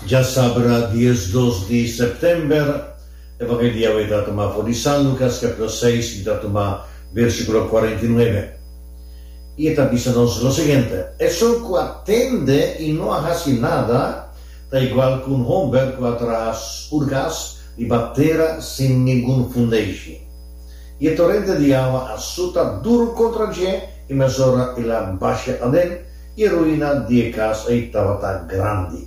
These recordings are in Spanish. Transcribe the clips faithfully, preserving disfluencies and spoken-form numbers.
Ya sabrá diez dos de septiembre, Evangelio hoy da tomar por San Lucas capítulo seis y da tomar versículo cuarenta y nueve. Y está diciendo lo siguiente: eso que atende y no hace nada, da igual que un hombre que atrás urgas y batera sin ningún fundeixe. Y el torrente de agua asuta duro contra je y mesura y la baixa adén y ruina de casa y estaba grande.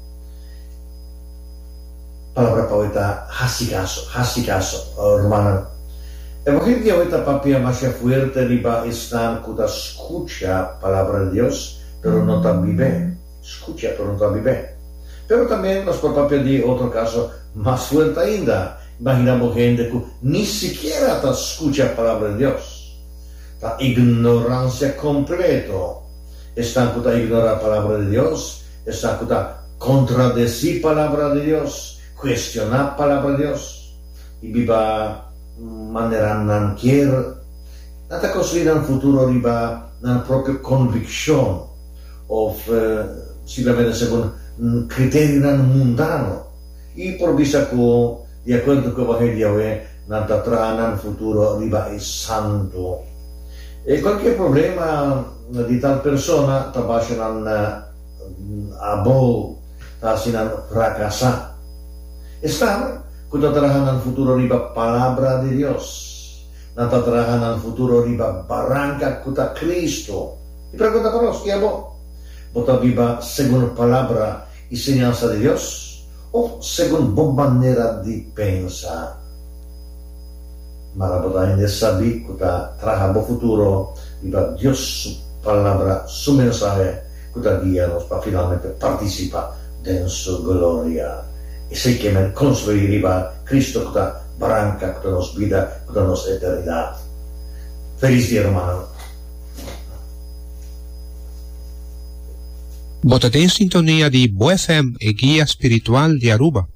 Palabra poeta, hasi caso, hasi caso, hermana. Evangelio ahorita papia más fuerte riba están que escucha palabra de Dios, pero no tan vive. Escucha, pero no tan vive. Pero también nos por papia de otro caso más fuerte ainda. Imaginamos gente que ni siquiera te escucha palabra de Dios. La ignorancia completo. Están que te ignora palabra de Dios, están que te contradecir palabra de Dios, cuestionar palabra de Dios. Y viva manera non quier nata construir un futuro riba una propria conviction of uh, simplemente según un criterio mundano y por vista che di acuerdo con Evangelio è nata tra un futuro riba è santo e qualche problema di tal persona tabascia un abo tasinan fracasa e sta Kuta terahanan futuro riba palabra de Dios. Nata terahanan futuro riba barranca kuta Cristo. Y pregunta para los, ¿ya vos? ¿Vota viva según palabra y señanza de Dios? ¿O según buena manera de pensar? Mara bota inde sabi kuta trahabo futuro riba Dios su palabra, su mensaje kuta guíanos para finalmente participar en su gloria. E se chiama construiriva Cristo que branca que nos vida, que nos eternidad. Feliz día, hermano. Votate in sintonia di Bo F M e Guia Spiritual di Aruba.